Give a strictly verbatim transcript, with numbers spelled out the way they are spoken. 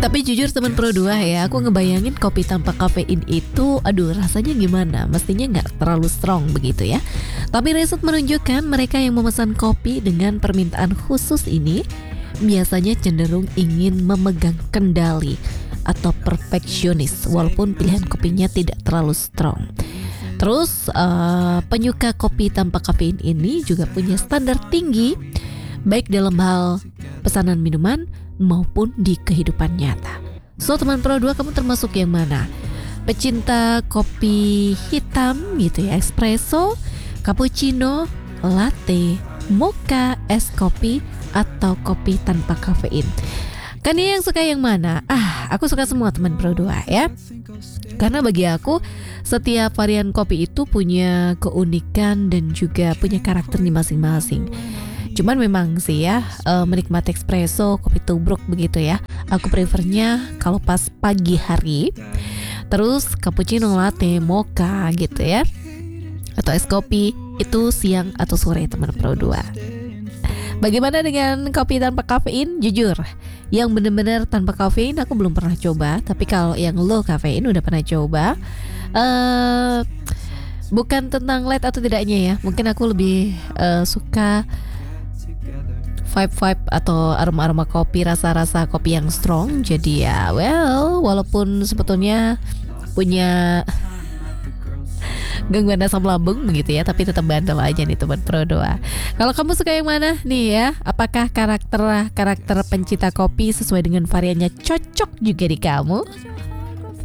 Tapi jujur teman Pro dua ya, aku ngebayangin kopi tanpa kafein itu, aduh rasanya gimana? Mestinya nggak terlalu strong begitu ya. Tapi riset menunjukkan mereka yang memesan kopi dengan permintaan khusus ini biasanya cenderung ingin memegang kendali atau perfeksionis walaupun pilihan kopinya tidak terlalu strong. Terus uh, penyuka kopi tanpa kafein ini juga punya standar tinggi baik dalam hal pesanan minuman maupun di kehidupan nyata. So teman Pro dua, kamu termasuk yang mana? Pecinta kopi hitam gitu ya, espresso, cappuccino, latte, mocha, es kopi, atau kopi tanpa kafein? Kalian yang suka yang mana? Ah, aku suka semua teman Pro dua ya. Karena bagi aku setiap varian kopi itu punya keunikan dan juga punya karakternya masing-masing. Cuman memang sih ya, uh, menikmati espresso, kopi tubruk begitu ya, aku prefernya kalau pas pagi hari. Terus cappuccino, latte, mocha gitu ya, atau es kopi itu siang atau sore teman Pro dua. Bagaimana dengan kopi tanpa kafein? Jujur, yang benar-benar tanpa kafein aku belum pernah coba. Tapi kalau yang low kafein udah pernah coba. uh, Bukan tentang light atau tidaknya ya, mungkin aku lebih uh, suka vibe-vibe atau aroma-aroma kopi, rasa-rasa kopi yang strong. Jadi ya well, walaupun sebetulnya punya gangguan asam lambung begitu ya, tapi tetap bandel aja nih teman Pro dua. Kalau kamu suka yang mana nih ya? Apakah karakter karakter pencinta kopi sesuai dengan variannya cocok juga di kamu?